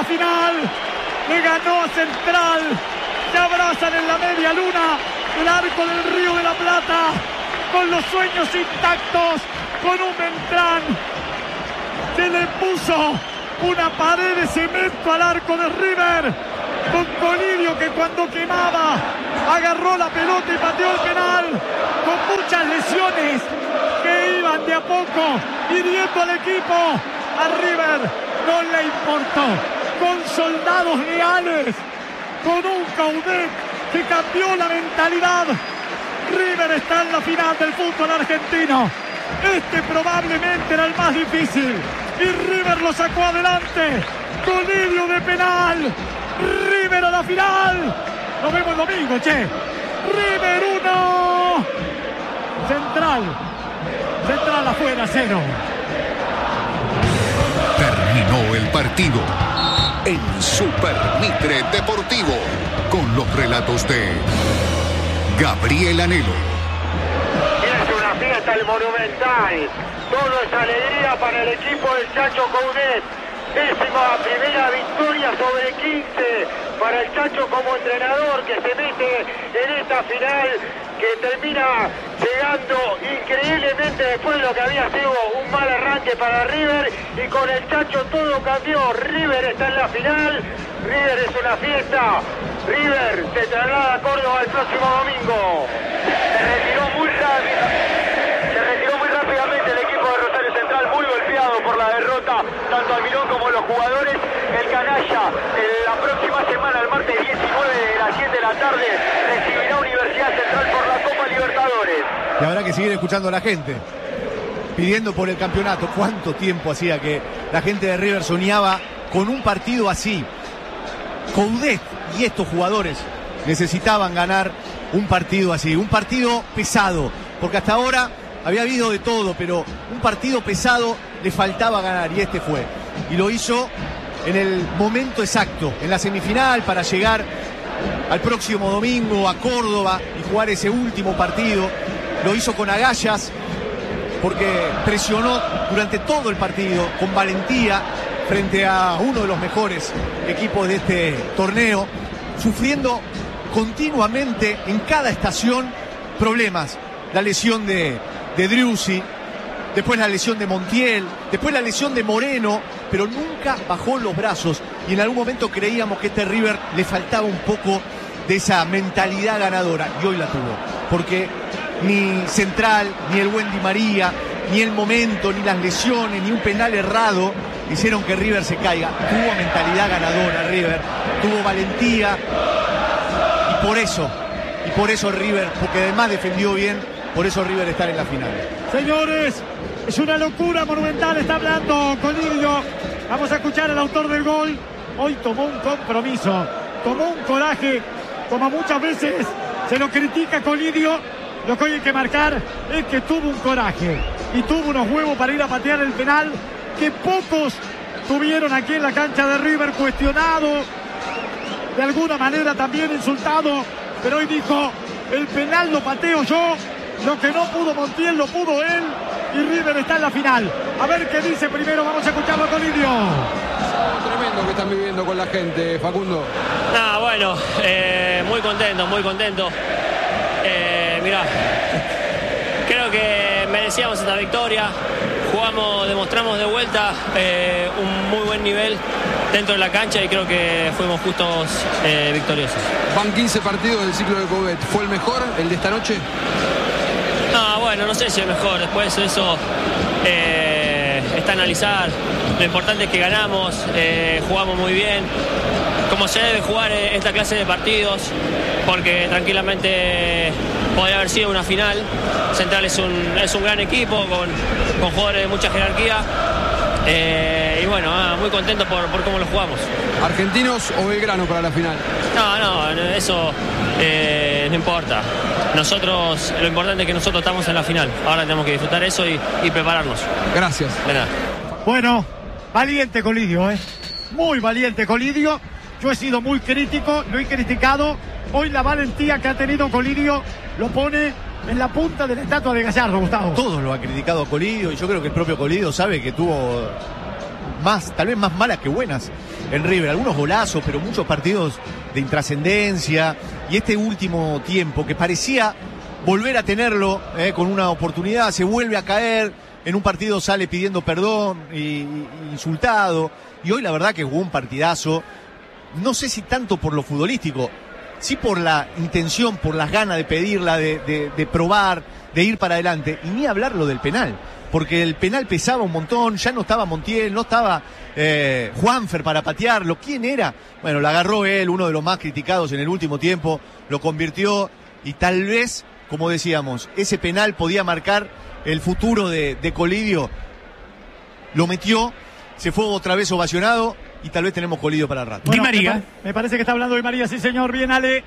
la final. Le ganó a Central. Se abrazan en la media luna el arco del Río de la Plata, con los sueños intactos, con un Beltrán. Se le puso una pared de cemento al arco de River, con Colidio, que cuando quemaba agarró la pelota y pateó el penal, con muchas lesiones que iban de a poco hiriendo al equipo. A River no le importó, con soldados leales, con un Coudet que cambió la mentalidad. River está en la final del fútbol argentino. Este probablemente era el más difícil y River lo sacó adelante. Colidio de penal. River a la final. Nos vemos el domingo, che. River 1. Central afuera, 0. Terminó el partido en Super Mitre Deportivo con los relatos de Gabriel Anhelo. Es una fiesta el Monumental. Todo es alegría para el equipo del Chacho Coudet. 11ª victoria sobre 15 para el Chacho como entrenador, que se mete en esta final, que termina llegando increíblemente después de lo que había sido un mal arranque para River, y con el Chacho todo cambió. River está en la final. River es una fiesta. River se traslada a Córdoba el próximo domingo. Se retiró muy rápidamente el equipo de Rosario Central, muy golpeado por la derrota, tanto Almirón como los jugadores. El canalla, la próxima semana, el martes 19 de las 7 de la tarde, recibirá Universidad Central por la Copa Libertadores. Y habrá que seguir escuchando a la gente pidiendo por el campeonato. ¿Cuánto tiempo hacía que la gente de River soñaba con un partido así? Coudet y estos jugadores necesitaban ganar un partido así, un partido pesado, porque hasta ahora había habido de todo, pero un partido pesado le faltaba ganar, y este fue. Y lo hizo en el momento exacto, en la semifinal, para llegar al próximo domingo a Córdoba y jugar ese último partido. Lo hizo con agallas, porque presionó durante todo el partido, con valentía, frente a uno de los mejores equipos de este torneo, sufriendo continuamente en cada estación problemas. La lesión de Driussi, después la lesión de Montiel, después la lesión de Moreno, pero nunca bajó los brazos, y en algún momento creíamos que este River le faltaba un poco de esa mentalidad ganadora, y hoy la tuvo, porque ni Central, ni el buen Di María, ni el momento, ni las lesiones, ni un penal errado hicieron que River se caiga. Tuvo mentalidad ganadora River, tuvo valentía, y por eso River, porque además defendió bien, por eso River está en la final. Señores, es una locura Monumental, está hablando Colidio. Vamos a escuchar al autor del gol. Hoy tomó un compromiso, tomó un coraje, como muchas veces se lo critica a Colidio. Lo que hoy hay que marcar es que tuvo un coraje y tuvo unos huevos para ir a patear el penal que pocos tuvieron aquí en la cancha de River, cuestionado, de alguna manera también insultado, pero hoy dijo: el penal lo pateo yo, lo que no pudo Montiel lo pudo él, y River está en la final. A ver qué dice primero, vamos a escucharlo con Lidio. Tremendo que están viviendo con la gente, Facundo. Bueno, muy contento. Mirá, creo que merecíamos esta victoria. Demostramos de vuelta un muy buen nivel dentro de la cancha, y creo que fuimos justos victoriosos. Van 15 partidos del ciclo de Coudet. ¿Fue el mejor, el de esta noche? Bueno, no sé si es mejor. Después eso está a analizar. Lo importante es que ganamos, jugamos muy bien, como se debe jugar esta clase de partidos, porque tranquilamente podría haber sido una final. Central es un gran equipo con jugadores de mucha jerarquía, y bueno, muy contento por cómo lo jugamos. ¿Argentinos o Belgrano para la final? No, eso no importa. Lo importante es que nosotros estamos en la final. Ahora tenemos que disfrutar eso y prepararnos. Gracias. De nada. Bueno, valiente Colidio, muy valiente Colidio. Yo he sido muy crítico, lo he criticado. Hoy la valentía que ha tenido Colidio lo pone en la punta de la estatua de Gallardo, Gustavo. Todos lo han criticado a Colidio, y yo creo que el propio Colidio sabe que tuvo tal vez más malas que buenas en River. Algunos golazos, pero muchos partidos de intrascendencia. Y este último tiempo, que parecía volver a tenerlo con una oportunidad, se vuelve a caer. En un partido sale pidiendo perdón y insultado. Y hoy la verdad que jugó un partidazo. No sé si tanto por lo futbolístico, sí por la intención, por las ganas de pedirla, de probar, de ir para adelante. Y ni hablar lo del penal, porque el penal pesaba un montón. Ya no estaba Montiel, no estaba Juanfer para patearlo. ¿Quién era? Bueno, la agarró él, uno de los más criticados en el último tiempo. Lo convirtió y tal vez, como decíamos, ese penal podía marcar el futuro de Colidio. Lo metió, se fue otra vez ovacionado y tal vez tenemos Colidio para el rato. Bueno, Di María. Me parece que está hablando Di María, sí señor, bien Ale.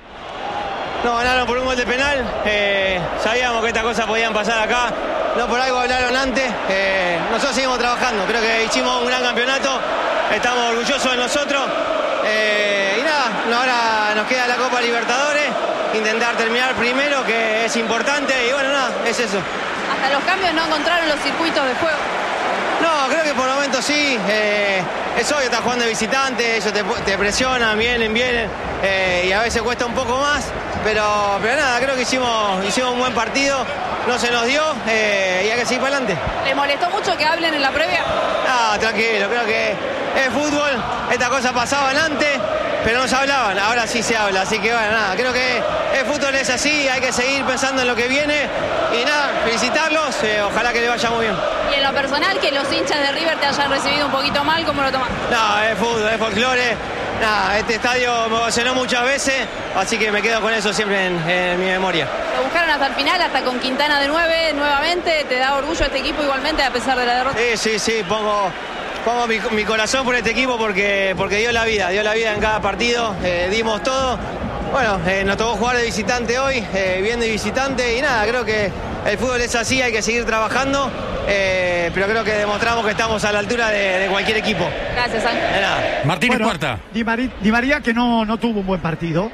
No, ganaron por un gol de penal. Sabíamos que estas cosas podían pasar acá. No por algo hablaron antes. Nosotros seguimos trabajando. Creo que hicimos un gran campeonato. Estamos orgullosos de nosotros. Y nada, ahora nos queda la Copa Libertadores. Intentar terminar primero, que es importante. Y bueno, nada, es eso. Hasta los cambios no encontraron los circuitos de juego. No, creo que por momentos sí. Es obvio, estás jugando de visitante, ellos te presionan, vienen. Y a veces cuesta un poco más. Pero nada, creo que hicimos un buen partido. No se nos dio y hay que seguir para adelante. ¿Le molestó mucho que hablen en la previa? No, tranquilo, creo que es fútbol. Estas cosas pasaban antes, pero no se hablaban. Ahora sí se habla, así que bueno, nada. Creo que el fútbol es así, hay que seguir pensando en lo que viene. Y nada, felicitarlos, ojalá que le vaya muy bien. Y en lo personal, que los hinchas de River te hayan recibido un poquito mal, ¿cómo lo tomas? No, es fútbol, es folclore. Nada, este estadio me ovacionó muchas veces, así que me quedo con eso siempre en mi memoria. Lo buscaron hasta el final, hasta con Quintana de 9, nuevamente. ¿Te da orgullo este equipo igualmente a pesar de la derrota? Sí, pongo mi corazón por este equipo porque dio la vida en cada partido, dimos todo. Bueno, nos tocó jugar de visitante hoy, bien de visitante y nada, creo que el fútbol es así, hay que seguir trabajando, pero creo que demostramos que estamos a la altura de cualquier equipo. Gracias, Ángel. De nada. Martínez Cuarta. Di María que no tuvo un buen partido.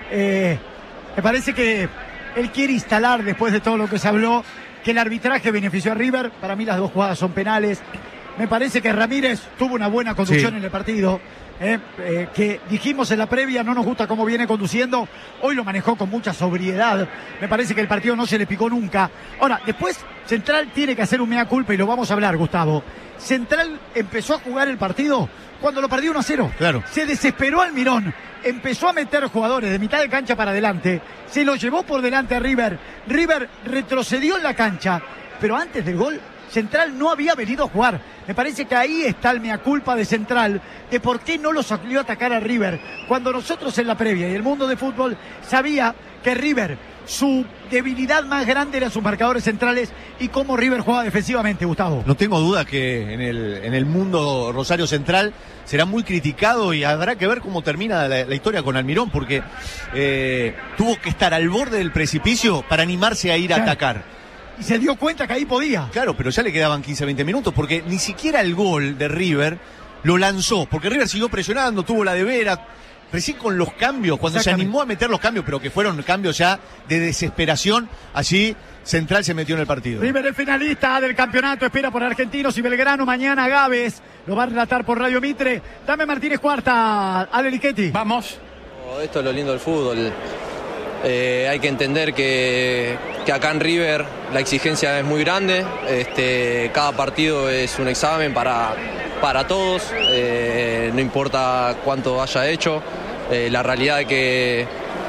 Me parece que él quiere instalar, después de todo lo que se habló, que el arbitraje benefició a River. Para mí las dos jugadas son penales. Me parece que Ramírez tuvo una buena conducción en el partido. Que dijimos en la previa, no nos gusta cómo viene conduciendo. Hoy lo manejó con mucha sobriedad. Me parece que el partido no se le picó nunca. Ahora, después Central tiene que hacer un mea culpa y lo vamos a hablar, Gustavo. Central empezó a jugar el partido cuando lo perdió 1-0. Claro. Se desesperó Almirón. Empezó a meter jugadores de mitad de cancha para adelante. Se lo llevó por delante a River. River retrocedió en la cancha. Pero antes del gol, Central no había venido a jugar. Me parece que ahí está el mea culpa de Central, de por qué no lo salió a atacar a River, cuando nosotros en la previa y el mundo de fútbol sabía que River, su debilidad más grande eran sus marcadores centrales y cómo River jugaba defensivamente, Gustavo. No tengo duda que en el mundo Rosario Central será muy criticado y habrá que ver cómo termina la historia con Almirón, porque tuvo que estar al borde del precipicio para animarse a ir a atacar. Y se dio cuenta que ahí podía. Claro, pero ya le quedaban 15-20 minutos, porque ni siquiera el gol de River lo lanzó, porque River siguió presionando, tuvo la de Vera. Recién con los cambios, cuando se animó a meter los cambios, pero que fueron cambios ya de desesperación, allí Central se metió en el partido. River es finalista del campeonato, espera por Argentinos y Belgrano. Mañana Gávez lo va a relatar por Radio Mitre. Dame Martínez Cuarta, Ale Lichetti. Vamos. Esto es lo lindo del fútbol. Hay que entender que acá en River la exigencia es muy grande. Cada partido es un examen para todos, no importa cuánto haya hecho. La realidad es que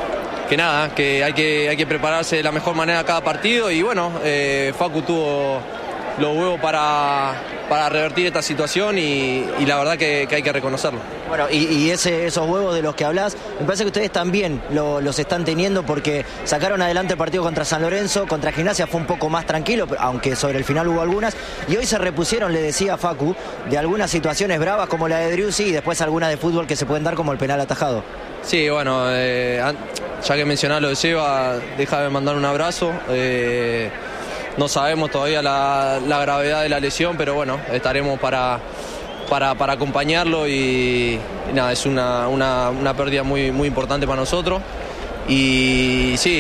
hay que prepararse de la mejor manera cada partido y bueno, Facu tuvo los huevos para revertir esta situación y la verdad que hay que reconocerlo. Bueno, y esos huevos de los que hablás, me parece que ustedes también los están teniendo porque sacaron adelante el partido contra San Lorenzo, contra Gimnasia fue un poco más tranquilo, aunque sobre el final hubo algunas, y hoy se repusieron, le decía a Facu, de algunas situaciones bravas como la de Driussi y después algunas de fútbol que se pueden dar como el penal atajado. Sí, bueno, ya que mencionás lo de Seba, déjame mandar un abrazo. No sabemos todavía la gravedad de la lesión, pero bueno, estaremos para acompañarlo y nada, es una pérdida muy, muy importante para nosotros. Y sí,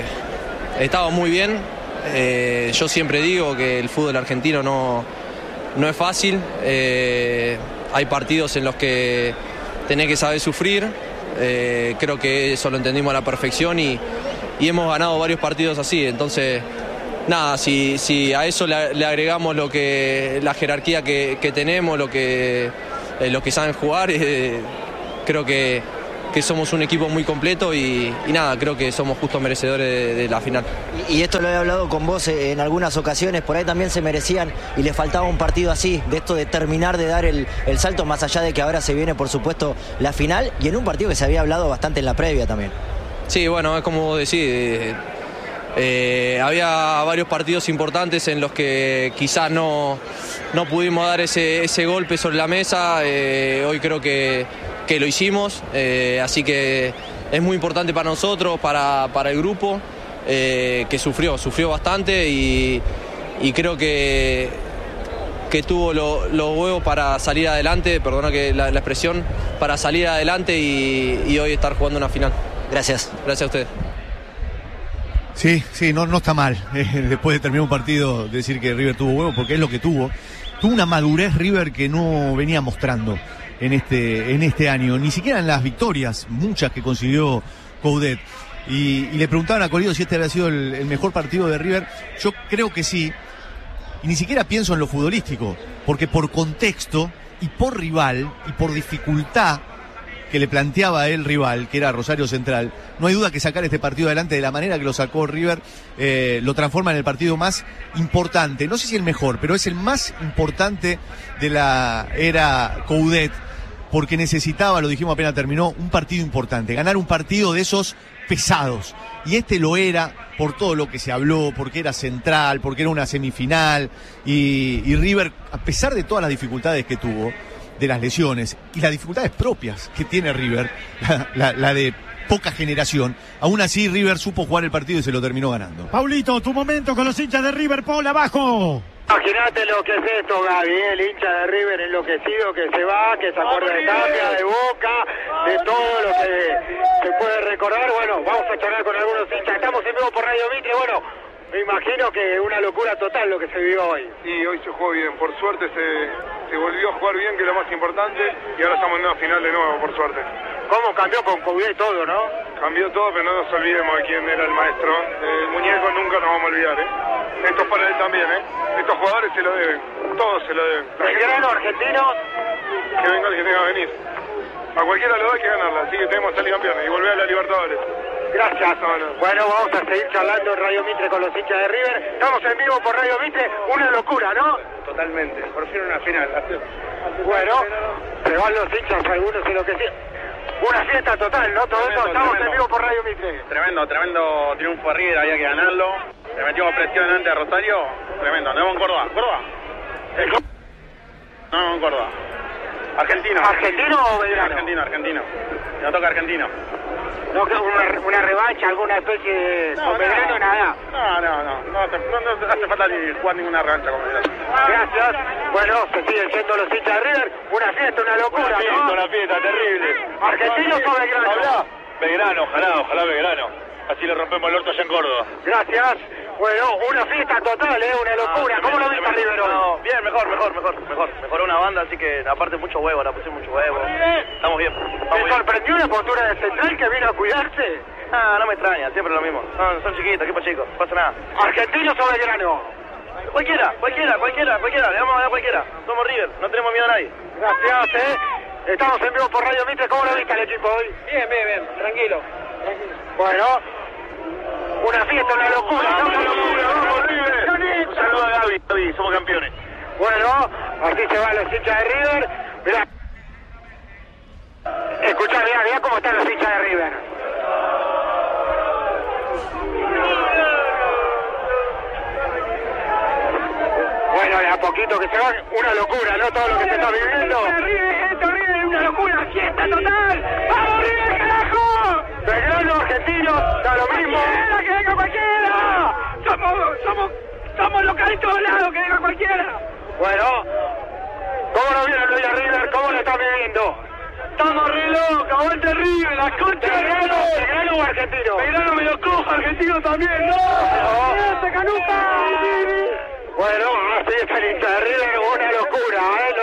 estaba muy bien. Yo siempre digo que el fútbol argentino no es fácil. Hay partidos en los que tenés que saber sufrir. Creo que eso lo entendimos a la perfección y hemos ganado varios partidos así. Entonces, nada, si a eso le agregamos la jerarquía que tenemos, los que saben jugar, creo que somos un equipo muy completo y nada, creo que somos justos merecedores de la final. Y esto lo he hablado con vos en algunas ocasiones, por ahí también se merecían y les faltaba un partido así, de esto de terminar de dar el salto, más allá de que ahora se viene por supuesto la final y en un partido que se había hablado bastante en la previa también. Sí, bueno, es como vos decís, había varios partidos importantes en los que quizás no pudimos dar ese golpe sobre la mesa. Hoy creo que lo hicimos, así que es muy importante para nosotros, para el grupo, que sufrió bastante y creo que tuvo los huevos para salir adelante, perdona que la expresión, para salir adelante y hoy estar jugando una final. Gracias. Gracias a ustedes. Sí, no está mal. Después de terminar un partido, decir que River tuvo huevo, porque es lo que tuvo. Tuvo una madurez River que no venía mostrando en este año, ni siquiera en las victorias, muchas que consiguió Coudet. Y le preguntaban a Colido si este había sido el mejor partido de River. Yo creo que sí. Y ni siquiera pienso en lo futbolístico, porque por contexto y por rival y por dificultad que le planteaba el rival, que era Rosario Central, no hay duda que sacar este partido adelante de la manera que lo sacó River lo transforma en el partido más importante, no sé si el mejor, pero es el más importante de la era Coudet, porque necesitaba, lo dijimos apenas terminó, un partido importante, ganar un partido de esos pesados, y este lo era por todo lo que se habló, porque era Central, porque era una semifinal, y River, a pesar de todas las dificultades que tuvo, de las lesiones y las dificultades propias que tiene River, la de poca generación, aún así River supo jugar el partido y se lo terminó ganando. Paulito, tu momento con los hinchas de River, Paul, abajo. Imagínate lo que es esto, Gaby, el hincha de River enloquecido que se va, que se acuerda de Tapia, de Boca, de todo lo que se puede recordar. Bueno, vamos a charlar con algunos hinchas. Estamos en vivo por Radio Mitre, bueno, me imagino que una locura total lo que se vivió hoy. Sí, hoy se jugó bien, por suerte se volvió a jugar bien, que es lo más importante, y ahora estamos en una final de nuevo, por suerte. ¿Cómo cambió con Coudet todo, no? Cambió todo, pero no nos olvidemos de quién era el maestro. El muñeco nunca nos vamos a olvidar, Esto es para él también, Estos jugadores se lo deben, todos se lo deben. Belgrano, argentino. Que venga el que tenga que venir. A cualquiera lo da hay que ganarla, así que tenemos que salir campeones y volver a la Libertadores. Gracias. Bueno, vamos a seguir charlando en Radio Mitre con los hinchas de River. Estamos en vivo por Radio Mitre, una locura, ¿no? Totalmente, por fin una final. Bueno, se van los hinchas, algunos en lo que sí. Una fiesta total, ¿no? Todo esto, estamos en vivo por Radio Mitre. Tremendo triunfo a River, había que ganarlo. Le metimos presión delante a Rosario, tremendo. Nos vamos en Córdoba. No, en Córdoba. Argentino. ¿Argentino o Belgrano? Argentino. Nos toca argentino. ¿No una revancha, alguna especie de... con Belgrano, nada? No hace falta ni jugar ninguna revancha con Belgrano. Gracias. Bueno, se siguen siendo los hinchas de River. Una fiesta, una locura, ¿no? Una fiesta terrible. ¿Argentinos o Belgrano? Belgrano, ojalá Belgrano. Así le rompemos el orto allá en Córdoba. Gracias. Bueno, una fiesta total, una locura. ¿Cómo lo viste a River hoy? Bien, mejor. Mejoró una banda, así que aparte mucho huevo, la puse mucho huevo. Estamos bien. ¿Te sorprendió la postura de Central que vino a cuidarse? No me extraña, siempre lo mismo. No, son chiquitos, equipo chico, no pasa nada. ¿Argentinos o Belgrano? Cualquiera. Le vamos a dar cualquiera. Somos River, no tenemos miedo a nadie. Gracias, Estamos en vivo por Radio Mitre. ¿Cómo lo viste al equipo hoy? Bien, tranquilo. Bueno, una fiesta, una locura. ¡Vamos, River! Un saludo a Gaby, somos campeones. Bueno, así se van los hinchas de River. Mirá. Escuchá, mirá cómo están los hinchas de River. Bueno, de a poquito que se van, una locura, ¿no? Todo lo que se está viviendo. Esto es una locura, fiesta total. ¡Vamos, River, carajo! Belgrano, argentino, da lo mismo. ¡Que venga cualquiera! Somos locales todos lados, que venga cualquiera. Bueno, ¿cómo lo vieron hoy a River? ¿Cómo lo están viviendo? Estamos re locos, aguante River, la concha de Belgrano o argentino. Belgrano me lo cojo, argentino también, ¡no! ¡Se canuta! Bueno, así es el hincha de River, una locura.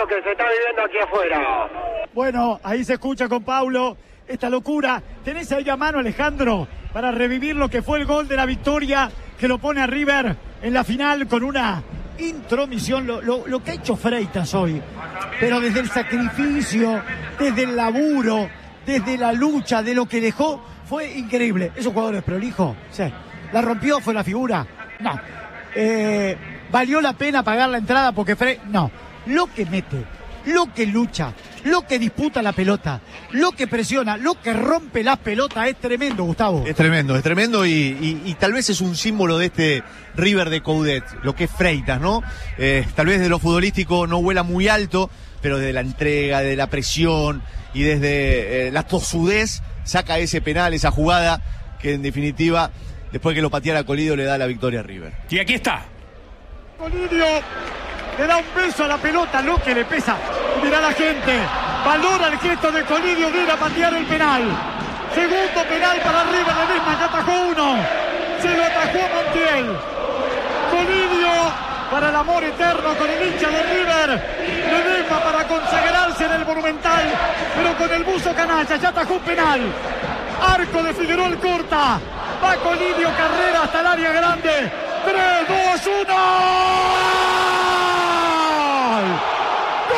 lo que se está viviendo aquí afuera. Bueno, ahí se escucha con Paulo esta locura. ¿Tenés ahí a mano, Alejandro, para revivir lo que fue el gol de la victoria que lo pone a River en la final con una intromisión? Lo que ha hecho Freitas hoy, pero desde el sacrificio, desde el laburo, desde la lucha, de lo que dejó, fue increíble. ¿Es un jugador desprolijo? Sí. ¿La rompió? ¿Fue la figura? No. ¿Valió la pena pagar la entrada porque no. Lo que mete, lo que lucha, lo que disputa la pelota, lo que presiona, lo que rompe las pelotas es tremendo, Gustavo. Es tremendo y tal vez es un símbolo de este River de Coudet, lo que es Freitas, ¿no? Tal vez de lo futbolístico no vuela muy alto, pero de la entrega, de la presión y desde la tosudez saca ese penal, esa jugada que en definitiva, después que lo pateara Colidio, le da la victoria a River. Y aquí está. Colidio le da un beso a la pelota, lo que le pesa. Mirá la gente, valora el gesto de Colidio de ir a patear el penal. Segundo penal para River, Ledesma ya atajó uno. Se lo atajó Montiel. Colidio para el amor eterno con el hincha de River. Ledesma para consagrarse en el Monumental, pero con el buzo canalla, ya atajó un penal. Arco de Figueroa corta. Va Colidio, carrera hasta el área grande. 3, 2, 1. ¡Gol!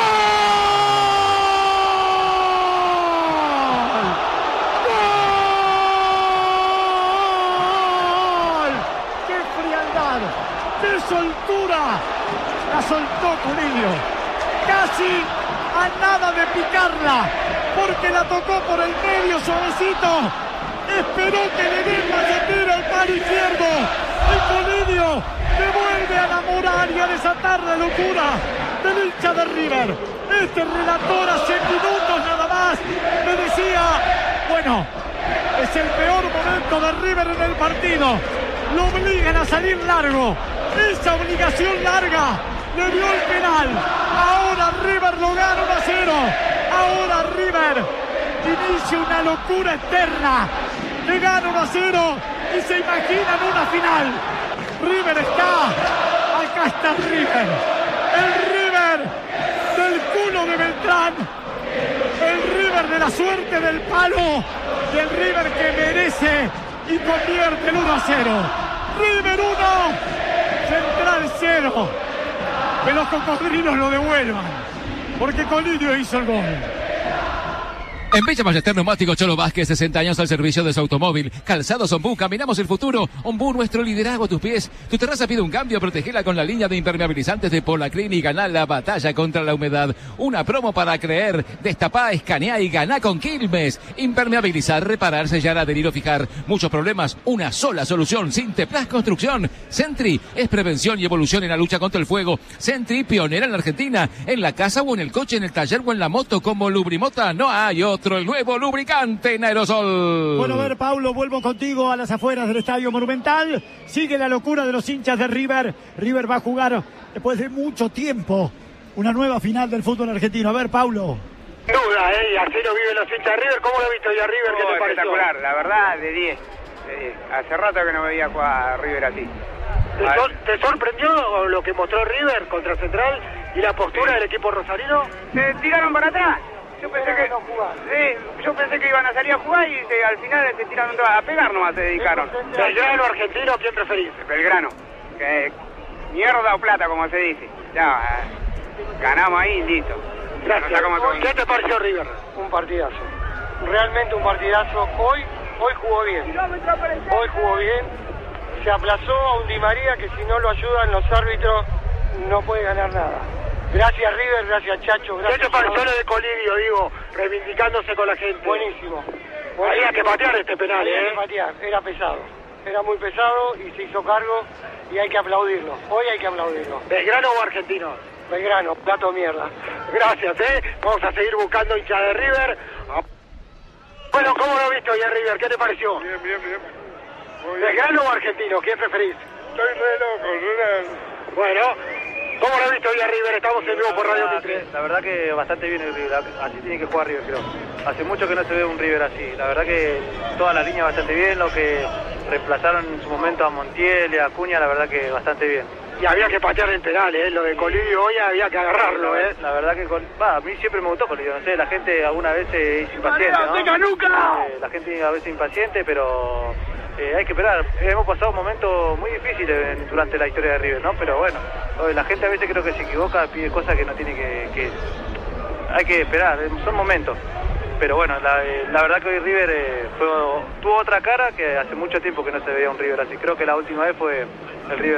¡Gol! ¡Qué frialdad! ¡Qué soltura! La soltó Colidio. Casi a nada de picarla, porque la tocó por el medio suavecito. Esperó que Ledesma se tire al palo izquierdo. Y Colidio devuelve a enamorar y a desatar la locura del hincha de River. Este relator hace minutos nada más me decía, bueno, es el peor momento de River en el partido. Lo obligan a salir largo. Esa obligación larga le dio el penal. Ahora River lo gana 1-0. Ahora River inicia una locura eterna. Le gana 1-0 y se imaginan una final. River está, acá está River. El River del culo de Beltrán. El River de la suerte del palo. Y el River que merece y convierte el 1-0. River 1, Central 0. Que los cocodrilos lo devuelvan, porque Colidio hizo el gol. En Villa Ballester Neumático Cholo Vázquez, 60 años al servicio de su automóvil. Calzados Ombú, caminamos el futuro. Ombú, nuestro liderazgo a tus pies. Tu terraza pide un cambio, protegela con la línea de impermeabilizantes de Polaclin y ganá la batalla contra la humedad. Una promo para creer. Destapá, escaneá y ganá con Quilmes. Impermeabilizar, reparar, sellar, adherir o fijar. Muchos problemas, una sola solución. Sinteplas Construcción. Sentry es prevención y evolución en la lucha contra el fuego. Sentry, pionera en la Argentina. En la casa o en el coche, en el taller o en la moto, como Lubrimota, no hay otro. El nuevo lubricante en aerosol. Bueno, a ver, Paulo, vuelvo contigo a las afueras del Estadio Monumental. Sigue la locura de los hinchas de River. River va a jugar después de mucho tiempo una nueva final del fútbol argentino. A ver, Paulo. Duda, y así lo viven los hinchas de River. ¿Cómo lo viste hoy a River? ¿Qué te pareció? Espectacular, la verdad, de 10. Hace rato que no veía jugar a River así. ¿Te sorprendió lo que mostró River contra Central y la postura del equipo rosarino? Se tiraron para atrás. Yo pensé que iban a salir a jugar y al final se tiraron a pegar nomás, se dedicaron. ¿Belgrano o Argentino? ¿Quién preferís? Belgrano. Mierda o plata, como se dice. Ya, ganamos ahí y listo. Gracias. ¿Qué te pareció River? Un partidazo. Realmente un partidazo. Hoy jugó bien. Hoy jugó bien. Se aplazó a un Di María que si no lo ayudan los árbitros no puede ganar nada. Gracias River, gracias Chacho. Gracias. ¿Qué te pareció lo de Colidio, digo, reivindicándose con la gente? Buenísimo. Había que patear este penal, Había que patear, era pesado. Era muy pesado y se hizo cargo y hay que aplaudirlo. Hoy hay que aplaudirlo. ¿Belgrano o Argentino? Belgrano, plato mierda. Gracias, Vamos a seguir buscando hinchas de River. Bueno, ¿cómo lo viste hoy a River? ¿Qué te pareció? Bien. ¿Belgrano o Argentino? ¿Quién preferís? Estoy re loco, Bueno, ¿cómo lo viste hoy a River? Estamos en vivo por Radio Mitre. La verdad que bastante bien el River, así tiene que jugar River, creo. Hace mucho que no se ve un River así. La verdad que toda la línea bastante bien, lo que reemplazaron en su momento a Montiel y a Acuña, la verdad que bastante bien. Y había que patear en penales, lo de Colidio hoy había que agarrarlo, La verdad que a mí siempre me gustó Colidio, no sé, la gente alguna vez es impaciente, ¿no? La gente a veces impaciente, pero hay que esperar. Hemos pasado momentos muy difíciles durante la historia de River, ¿no? Pero bueno, la gente a veces creo que se equivoca, pide cosas que no tiene que hay que esperar, son momentos. Pero bueno, la verdad que hoy River tuvo otra cara que hace mucho tiempo que no se veía un River así. Creo que la última vez fue el River